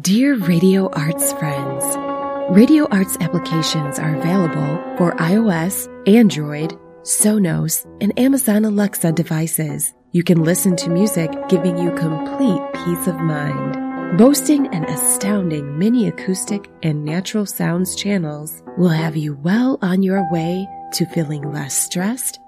Dear Radio Arts friends, Radio Arts applications are available for iOS, Android, Sonos, and Amazon Alexa devices. You can listen to music giving you complete peace of mind. Boasting an astounding mini acoustic and natural sounds channels will have you well on your way to feeling less stressed